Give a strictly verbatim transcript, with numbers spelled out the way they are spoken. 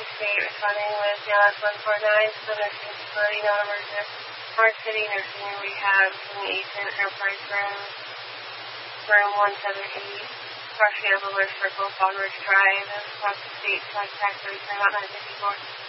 State responding with C L S one four nine to the nursing facility, non-emergent, Park City Nursing and Rehab, in the Eastern Enterprise Room, room one seven eight, Garcia Village Circle, Falmers Drive, Wisconsin State, contact thirty-five nine fifty-four.